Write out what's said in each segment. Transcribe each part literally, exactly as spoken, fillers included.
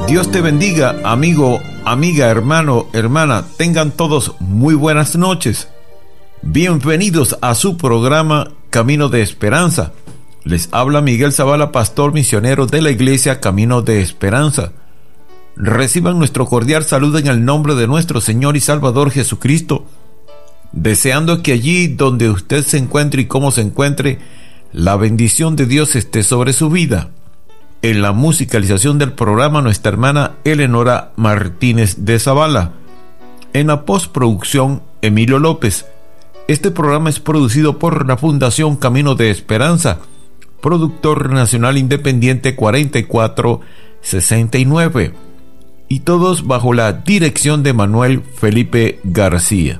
Dios te bendiga, amigo, amiga, hermano, hermana. Tengan todos muy buenas noches. Bienvenidos a su programa Camino de Esperanza. Les habla Miguel Zavala, pastor misionero de la iglesia Camino de Esperanza. Reciban nuestro cordial saludo en el nombre de nuestro Señor y Salvador Jesucristo, deseando que allí donde usted se encuentre y como se encuentre, la bendición de Dios esté sobre su vida. En la musicalización del programa, nuestra hermana Eleonora Martínez de Zavala. En la postproducción, Emilio López. Este programa es producido por la Fundación Camino de Esperanza, productor nacional independiente cuarenta y cuatro sesenta y nueve, y todos bajo la dirección de Manuel Felipe García.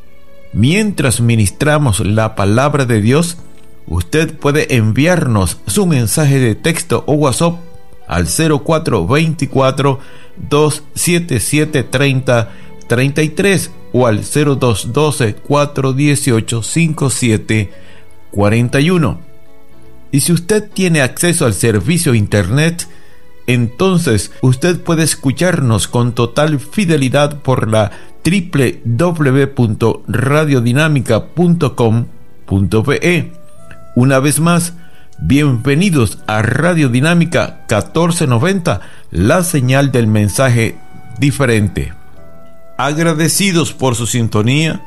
Mientras ministramos la palabra de Dios, usted puede enviarnos su mensaje de texto o WhatsApp al cero cuatro veinticuatro, doscientos setenta y siete, treinta, treinta y tres o al cero dos doce, cuatrocientos dieciocho, cincuenta y siete cuarenta y uno. Y si usted tiene acceso al servicio internet, entonces usted puede escucharnos con total fidelidad por la doble u doble u doble u punto radio dinámica punto com punto be. Una vez más, bienvenidos a Radio Dinámica catorce noventa, la señal del mensaje diferente. Agradecidos por su sintonía,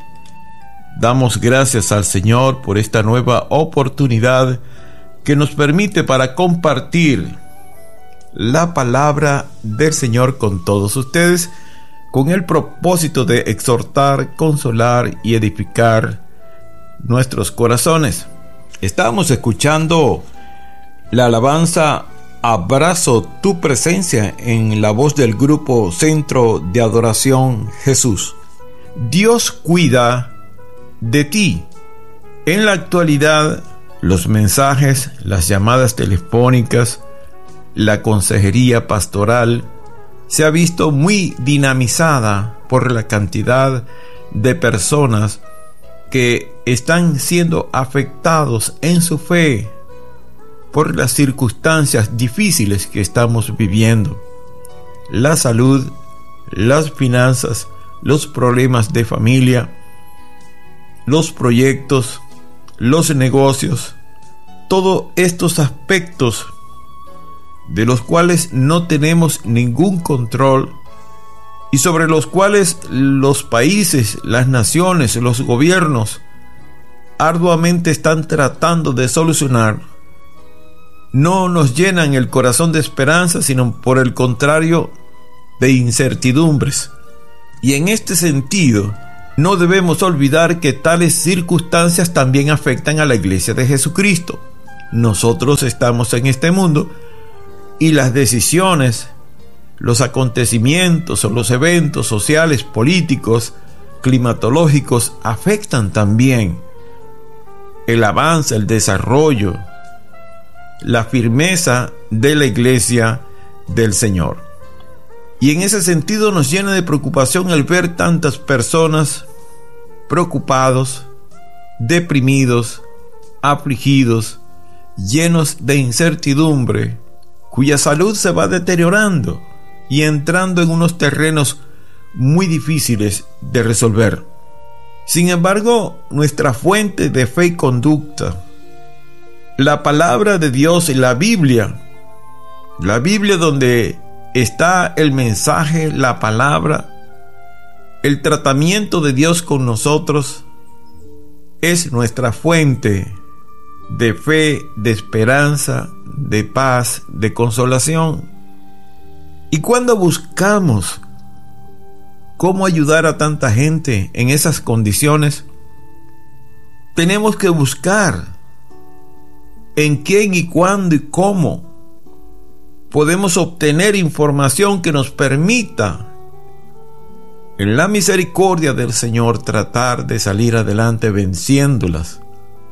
damos gracias al Señor por esta nueva oportunidad que nos permite para compartir la palabra del Señor con todos ustedes, con el propósito de exhortar, consolar y edificar nuestros corazones. Estábamos escuchando la alabanza Abrazo tu presencia en la voz del grupo Centro de Adoración Jesús. Dios cuida de ti. En la actualidad, los mensajes, las llamadas telefónicas, la consejería pastoral se ha visto muy dinamizada por la cantidad de personas que están siendo afectados en su fe por las circunstancias difíciles que estamos viviendo. La salud, las finanzas, los problemas de familia, los proyectos, los negocios, todos estos aspectos de los cuales no tenemos ningún control y sobre los cuales los países, las naciones, los gobiernos arduamente están tratando de solucionar, no nos llenan el corazón de esperanza, sino por el contrario, de incertidumbres. Y en este sentido, no debemos olvidar que tales circunstancias también afectan a la Iglesia de Jesucristo. Nosotros estamos en este mundo y las decisiones, los acontecimientos o los eventos sociales, políticos, climatológicos afectan también el avance, el desarrollo, la firmeza de la Iglesia del Señor. Y en ese sentido nos llena de preocupación el ver tantas personas preocupados, deprimidos, afligidos, llenos de incertidumbre, cuya salud se va deteriorando y entrando en unos terrenos muy difíciles de resolver. Sin embargo, nuestra fuente de fe y conducta, la palabra de Dios y la Biblia, la Biblia donde está el mensaje, la palabra, el tratamiento de Dios con nosotros, es nuestra fuente de fe, de esperanza, de paz, de consolación. Y cuando buscamos cómo ayudar a tanta gente en esas condiciones, tenemos que buscar en quién y cuándo y cómo podemos obtener información que nos permita, en la misericordia del Señor, tratar de salir adelante venciéndolas.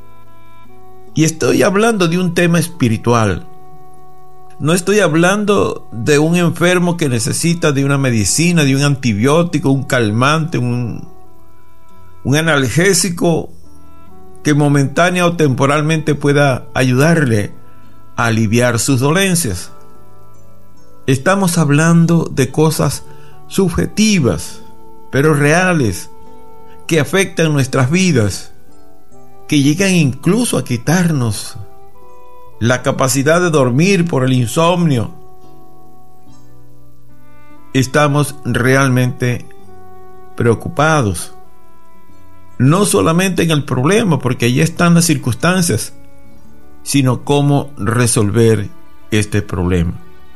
Y estoy hablando de un tema espiritual. No estoy hablando de un enfermo que necesita de una medicina, de un antibiótico, un calmante, un, un analgésico que momentánea o temporalmente pueda ayudarle a aliviar sus dolencias. Estamos hablando de cosas subjetivas, pero reales, que afectan nuestras vidas, que llegan incluso a quitarnos la capacidad de dormir por el insomnio. Estamos realmente preocupados, no solamente en el problema, porque allí están las circunstancias, sino cómo resolver este problema.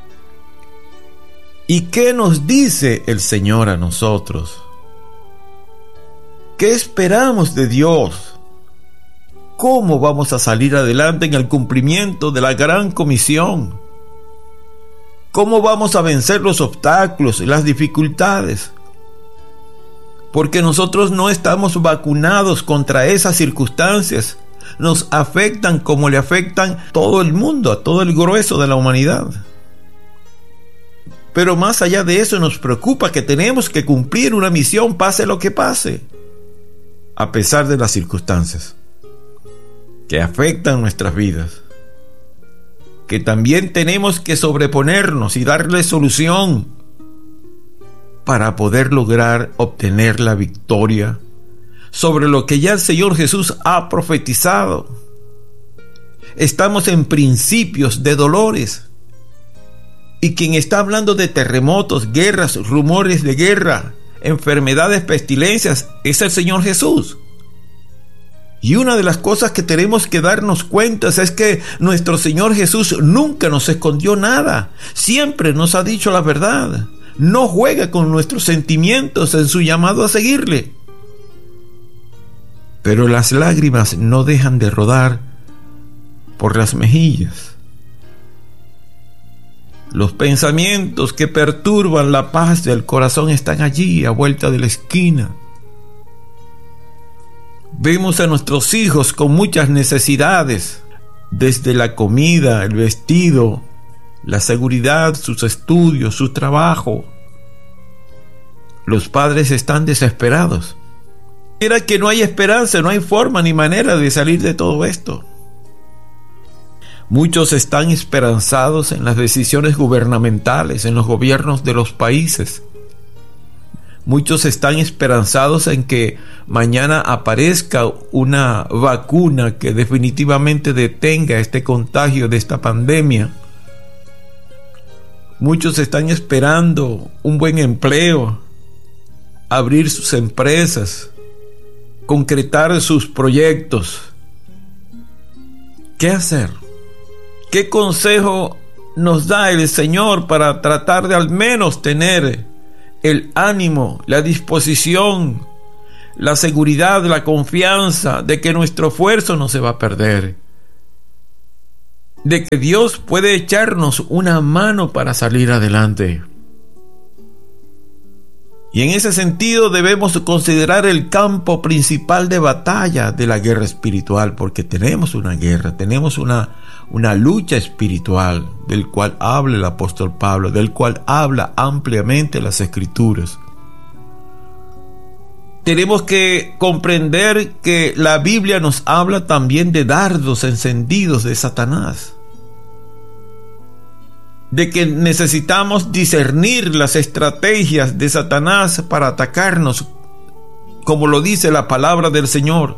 ¿Y qué nos dice el Señor a nosotros? ¿Qué esperamos de Dios? ¿Cómo vamos a salir adelante en el cumplimiento de la gran comisión? ¿Cómo vamos a vencer los obstáculos y las dificultades? Porque nosotros no estamos vacunados contra esas circunstancias. Nos afectan como le afectan a todo el mundo, a todo el grueso de la humanidad. Pero más allá de eso, nos preocupa que tenemos que cumplir una misión, pase lo que pase, a pesar de las circunstancias que afectan nuestras vidas, que también tenemos que sobreponernos y darle solución para poder lograr obtener la victoria sobre lo que ya el Señor Jesús ha profetizado. Estamos en principios de dolores, y quien está hablando de terremotos, guerras, rumores de guerra, enfermedades, pestilencias, es el Señor Jesús. Y una de las cosas que tenemos que darnos cuenta es que nuestro Señor Jesús nunca nos escondió nada. Siempre nos ha dicho la verdad. No juega con nuestros sentimientos en su llamado a seguirle. Pero las lágrimas no dejan de rodar por las mejillas. Los pensamientos que perturban la paz del corazón están allí, a vuelta de la esquina. Vemos a nuestros hijos con muchas necesidades, desde la comida, el vestido, la seguridad, sus estudios, su trabajo. Los padres están desesperados. Era que no hay esperanza, no hay forma ni manera de salir de todo esto. Muchos están esperanzados en las decisiones gubernamentales, en los gobiernos de los países. Muchos están esperanzados en que mañana aparezca una vacuna que definitivamente detenga este contagio de esta pandemia. Muchos están esperando un buen empleo, abrir sus empresas, concretar sus proyectos. ¿Qué hacer? ¿Qué consejo nos da el Señor para tratar de al menos tener el ánimo, la disposición, la seguridad, la confianza de que nuestro esfuerzo no se va a perder? De que Dios puede echarnos una mano para salir adelante. Y en ese sentido debemos considerar el campo principal de batalla de la guerra espiritual, porque tenemos una guerra, tenemos una, una lucha espiritual, del cual habla el apóstol Pablo, del cual habla ampliamente las Escrituras. Tenemos que comprender que la Biblia nos habla también de dardos encendidos de Satanás, de que necesitamos discernir las estrategias de Satanás para atacarnos, como lo dice la palabra del Señor,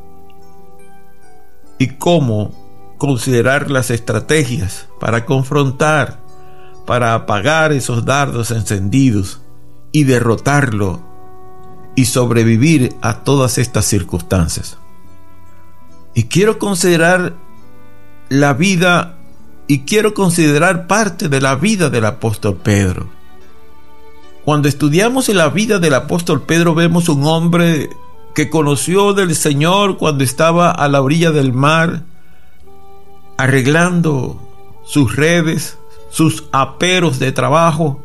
y cómo considerar las estrategias para confrontar, para apagar esos dardos encendidos y derrotarlo y sobrevivir a todas estas circunstancias. Y quiero considerar la vida Y quiero considerar parte de la vida del apóstol Pedro. Cuando estudiamos en la vida del apóstol Pedro, vemos un hombre que conoció del Señor cuando estaba a la orilla del mar, arreglando sus redes, sus aperos de trabajo,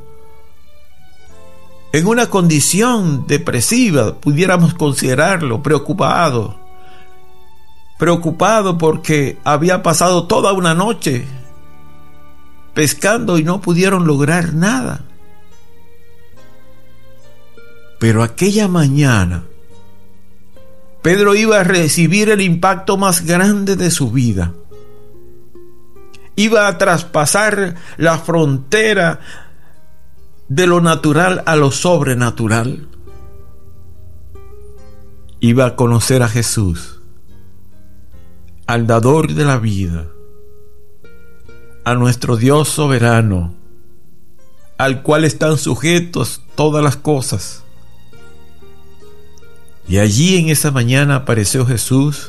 en una condición depresiva, pudiéramos considerarlo, preocupado. Preocupado porque había pasado toda una noche pescando y no pudieron lograr nada. Pero aquella mañana Pedro iba a recibir el impacto más grande de su vida. Iba a traspasar la frontera de lo natural a lo sobrenatural. Iba a conocer a Jesús, al dador de la vida, a nuestro Dios soberano, al cual están sujetos todas las cosas. Y allí en esa mañana apareció Jesús,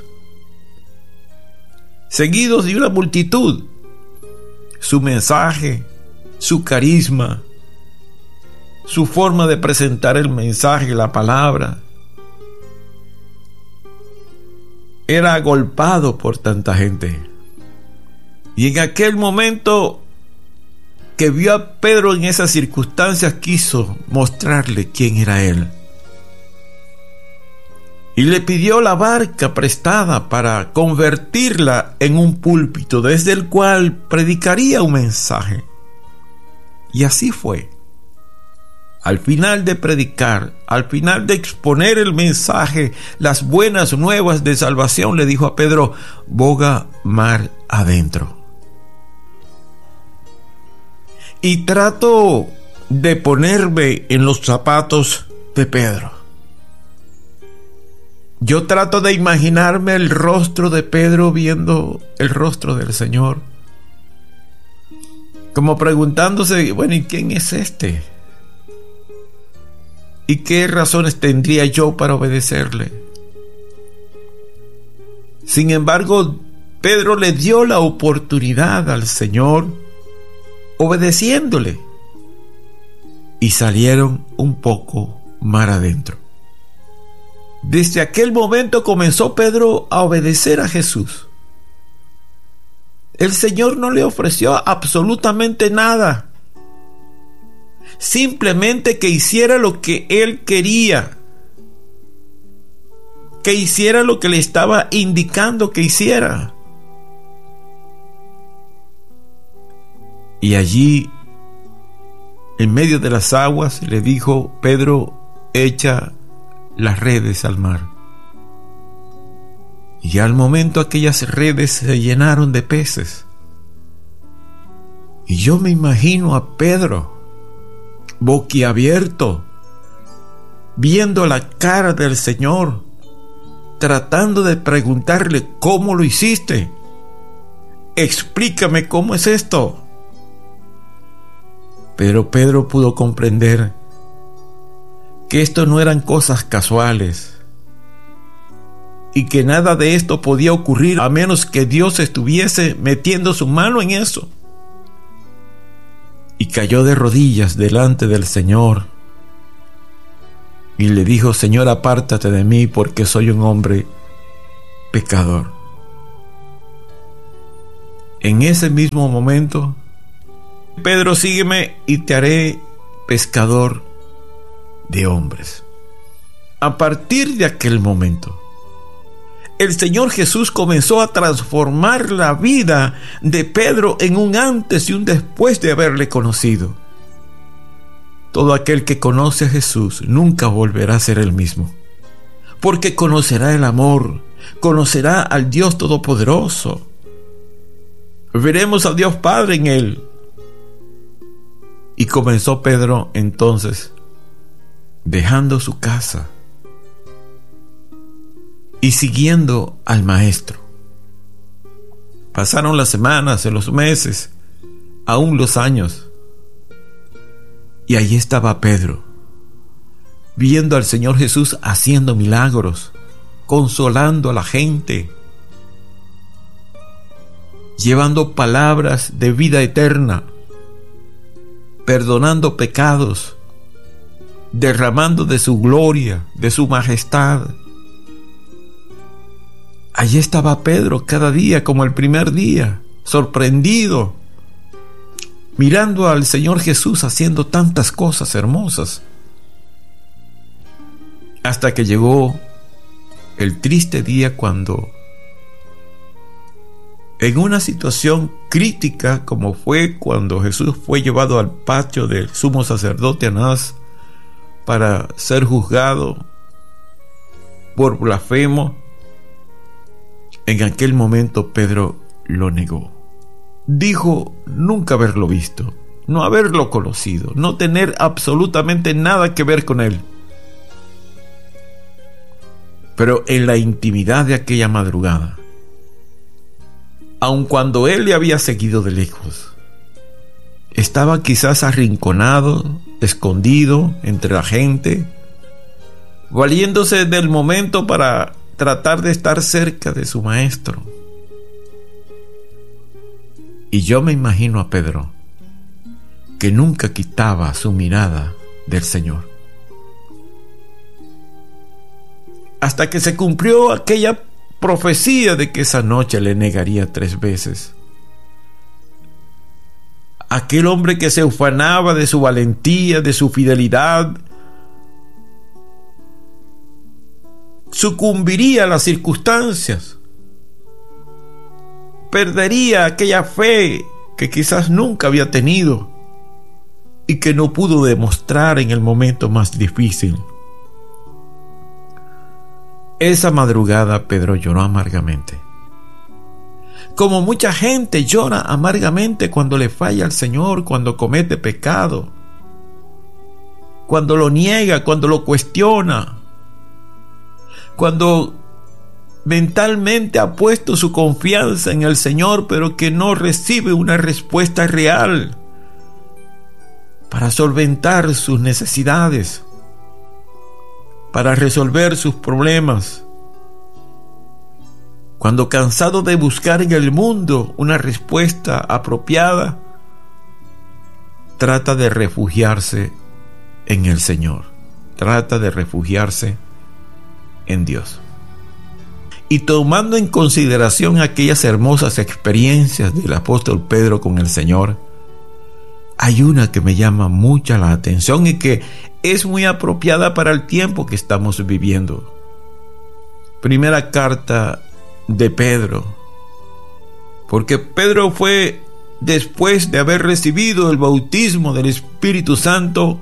seguido de una multitud. Su mensaje, su carisma, su forma de presentar el mensaje, la palabra, era agolpado por tanta gente. Y en aquel momento que vio a Pedro en esas circunstancias, quiso mostrarle quién era él. Y le pidió la barca prestada para convertirla en un púlpito desde el cual predicaría un mensaje. Y así fue. Al final de predicar, al final de exponer el mensaje, las buenas nuevas de salvación, le dijo a Pedro: boga mar adentro. Y trato de ponerme en los zapatos de Pedro. Yo trato de imaginarme el rostro de Pedro viendo el rostro del Señor, como preguntándose: bueno, ¿y quién es este? ¿Y qué razones tendría yo para obedecerle? Sin embargo, Pedro le dio la oportunidad al Señor, obedeciéndole, y salieron un poco mar adentro. Desde aquel momento comenzó Pedro a obedecer a Jesús. El Señor no le ofreció absolutamente nada, simplemente que hiciera lo que él quería, que hiciera lo que le estaba indicando que hiciera. Y allí, en medio de las aguas, le dijo: Pedro, echa las redes al mar. Y al momento aquellas redes se llenaron de peces. Y yo me imagino a Pedro boquiabierto, viendo la cara del Señor, tratando de preguntarle: ¿cómo lo hiciste? Explícame cómo es esto. Pero Pedro pudo comprender que esto no eran cosas casuales y que nada de esto podía ocurrir a menos que Dios estuviese metiendo su mano en eso. Y cayó de rodillas delante del Señor y le dijo: Señor, apártate de mí, porque soy un hombre pecador. En ese mismo momento, Pedro, sígueme y te haré pescador de hombres. A partir de aquel momento, el Señor Jesús comenzó a transformar la vida de Pedro en un antes y un después de haberle conocido. Todo aquel que conoce a Jesús nunca volverá a ser el mismo, porque conocerá el amor, conocerá al Dios Todopoderoso. Veremos a Dios Padre en él. Y comenzó Pedro entonces, dejando su casa y siguiendo al Maestro. Pasaron las semanas, los meses, aún los años, y allí estaba Pedro, viendo al Señor Jesús haciendo milagros, consolando a la gente, llevando palabras de vida eterna, perdonando pecados, derramando de su gloria, de su majestad. Allí estaba Pedro cada día como el primer día, sorprendido, mirando al Señor Jesús haciendo tantas cosas hermosas. Hasta que llegó el triste día cuando, en una situación crítica como fue cuando Jesús fue llevado al patio del sumo sacerdote Anás para ser juzgado por blasfemo, en aquel momento Pedro lo negó. dijo nunca haberlo visto, no haberlo conocido, no tener absolutamente nada que ver con él. Pero en la intimidad de aquella madrugada, aun cuando él le había seguido de lejos, estaba quizás arrinconado, escondido entre la gente, valiéndose del momento para tratar de estar cerca de su maestro. Y yo me imagino a Pedro, que nunca quitaba su mirada del Señor, hasta que se cumplió aquella profecía de que esa noche le negaría tres veces. Aquel hombre que se ufanaba de su valentía, de su fidelidad, sucumbiría a las circunstancias, perdería aquella fe que quizás nunca había tenido y que no pudo demostrar en el momento más difícil. Esa madrugada Pedro lloró amargamente, como mucha gente llora amargamente cuando le falla al Señor, cuando comete pecado, cuando lo niega, cuando lo cuestiona, cuando mentalmente ha puesto su confianza en el Señor, pero que no recibe una respuesta real para solventar sus necesidades, para resolver sus problemas. Cuando cansado de buscar en el mundo una respuesta apropiada, trata de refugiarse en el Señor, trata de refugiarse en Dios. Y tomando en consideración aquellas hermosas experiencias del apóstol Pedro con el Señor, hay una que me llama mucha la atención y que es muy apropiada para el tiempo que estamos viviendo. Primera carta de Pedro, porque Pedro fue, después de haber recibido el bautismo del Espíritu Santo,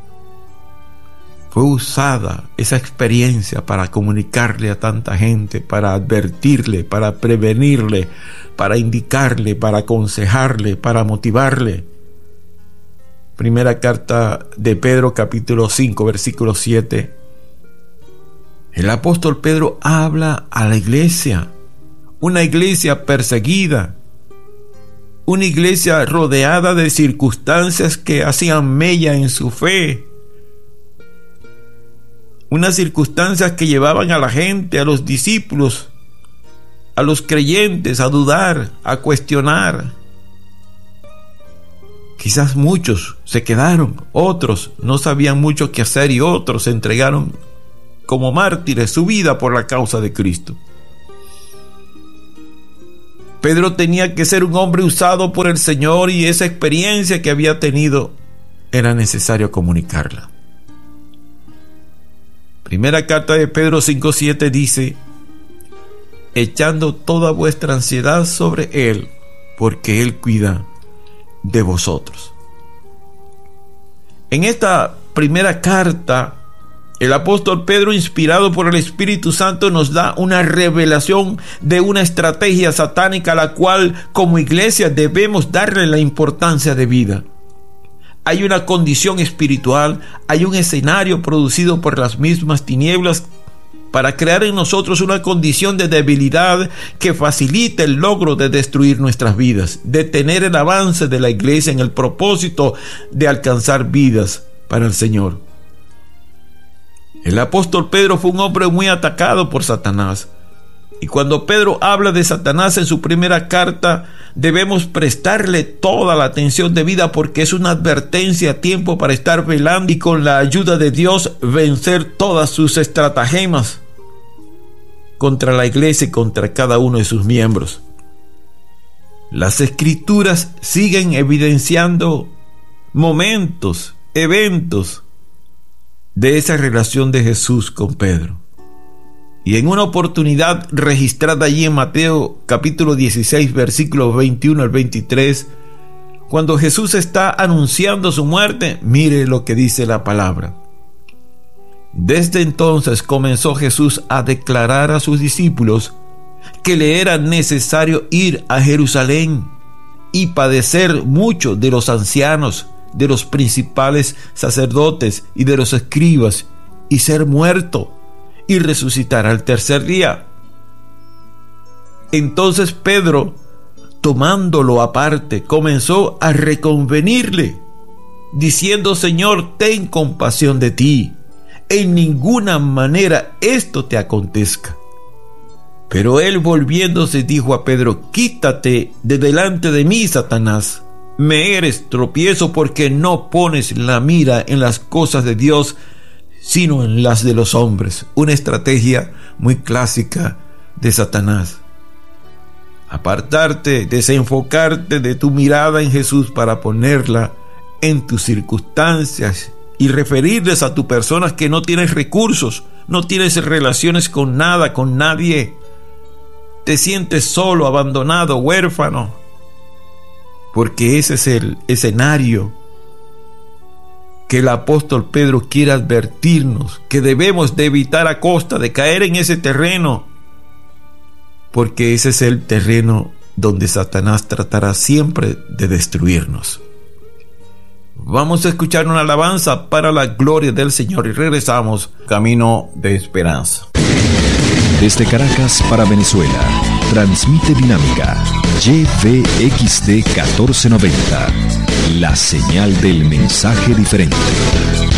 fue usada esa experiencia para comunicarle a tanta gente, para advertirle, para prevenirle, para indicarle, para aconsejarle, para motivarle. Primera carta de Pedro, capítulo cinco, versículo siete. El apóstol Pedro habla a la iglesia, una iglesia perseguida, una iglesia rodeada de circunstancias que hacían mella en su fe, unas circunstancias que llevaban a la gente, a los discípulos, a los creyentes a dudar, a cuestionar. Quizás muchos se quedaron, otros no sabían mucho qué hacer y otros se entregaron como mártires su vida por la causa de Cristo. Pedro tenía que ser un hombre usado por el Señor y esa experiencia que había tenido era necesario comunicarla. Primera carta de Pedro cinco siete dice: echando toda vuestra ansiedad sobre Él, porque Él cuida de vosotros. En esta primera carta, el apóstol Pedro, inspirado por el Espíritu Santo, nos da una revelación de una estrategia satánica a la cual como iglesia debemos darle la importancia debida. Hay una condición espiritual, hay un escenario producido por las mismas tinieblas para crear en nosotros una condición de debilidad que facilite el logro de destruir nuestras vidas, detener el avance de la iglesia en el propósito de alcanzar vidas para el Señor. El apóstol Pedro fue un hombre muy atacado por Satanás. Y cuando Pedro habla de Satanás en su primera carta, debemos prestarle toda la atención debida porque es una advertencia a tiempo para estar velando y con la ayuda de Dios vencer todas sus estratagemas contra la iglesia y contra cada uno de sus miembros. Las Escrituras siguen evidenciando momentos, eventos de esa relación de Jesús con Pedro. Y en una oportunidad registrada allí en Mateo capítulo dieciséis, versículos veintiuno al veintitrés, cuando Jesús está anunciando su muerte, mire lo que dice la palabra. Desde entonces comenzó Jesús a declarar a sus discípulos que le era necesario ir a Jerusalén y padecer mucho de los ancianos, de los principales sacerdotes y de los escribas, y ser muerto y resucitar al tercer día. Entonces Pedro, tomándolo aparte, comenzó a reconvenirle, diciendo: Señor, ten compasión de ti, en ninguna manera esto te acontezca. Pero él, volviéndose, dijo a Pedro: Quítate de delante de mí, Satanás. Me eres tropiezo, porque no pones la mira en las cosas de Dios, sino en las de los hombres. Una estrategia muy clásica de Satanás. Apartarte, desenfocarte de tu mirada en Jesús para ponerla en tus circunstancias y referirles a tu persona que no tienes recursos, no tienes relaciones con nada, con nadie. Te sientes solo, abandonado, huérfano, porque ese es el escenario que el apóstol Pedro quiere advertirnos, que debemos de evitar a costa de caer en ese terreno, porque ese es el terreno donde Satanás tratará siempre de destruirnos. Vamos a escuchar una alabanza para la gloria del Señor y regresamos. Camino de Esperanza. Desde Caracas para Venezuela, transmite Dinámica Y V X D catorce noventa, la señal del mensaje diferente.